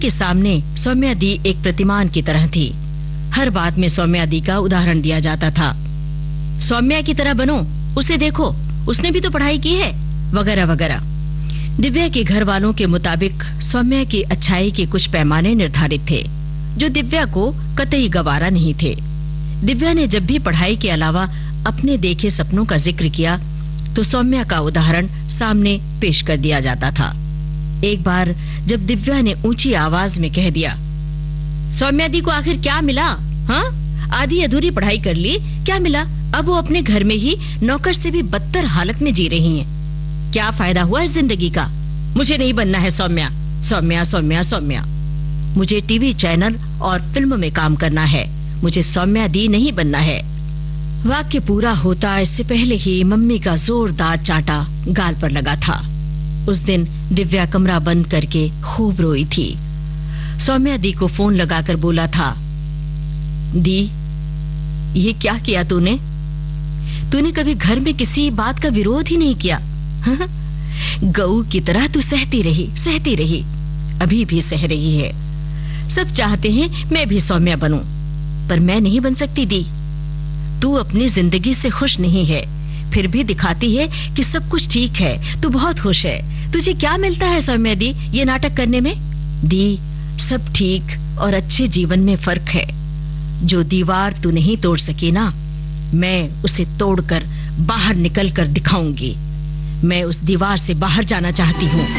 के सामने सौम्या दी एक प्रतिमान की तरह थी। हर बात में सौम्या दी का उदाहरण दिया जाता था। सौम्या की तरह बनो, उसे देखो, उसने भी तो पढ़ाई की है, वगैरह वगैरह। दिव्या के घर वालों के मुताबिक सौम्या की अच्छाई के कुछ पैमाने निर्धारित थे, जो दिव्या को कतई गवारा नहीं थे। दिव्या ने जब भी पढ़ाई के अलावा अपने देखे सपनों का जिक्र किया तो सौम्या का उदाहरण सामने पेश कर दिया जाता था। एक बार जब दिव्या ने ऊंची आवाज में कह दिया, सौम्या दी को आखिर क्या मिला? हाँ, आधी अधूरी पढ़ाई कर ली, क्या मिला? अब वो अपने घर में ही नौकर से भी बदतर हालत में जी रही हैं। क्या फायदा हुआ इस जिंदगी का? मुझे नहीं बनना है सौम्या, सौम्या, सौम्या, सौम्या। मुझे टीवी चैनल और फिल्म में काम करना है, मुझे सौम्या दी नहीं बनना है। वाक्य पूरा होता इससे पहले ही मम्मी का जोरदार चांटा गाल पर लगा था। उस दिन दिव्या कमरा बंद करके खूब रोई थी। सौम्या दी को फोन लगाकर बोला था, दी, ये क्या किया तूने? तूने कभी घर में किसी बात का विरोध ही नहीं किया। गऊ की तरह तू सहती रही, अभी भी सह रही है। सब चाहते हैं मैं भी सौम्या बनूं, पर मैं नहीं बन सकती दी। तू अपनी जिंदगी से खुश नहीं है, फिर भी दिखाती है कि सब कुछ ठीक है, तू बहुत खुश है। तुझे क्या मिलता है सौम्या दी ये नाटक करने में? दी, सब ठीक और अच्छे जीवन में फर्क है। जो दीवार तू नहीं तोड़ सकी ना, मैं उसे तोड़कर बाहर निकल कर दिखाऊंगी। मैं उस दीवार से बाहर जाना चाहती हूँ।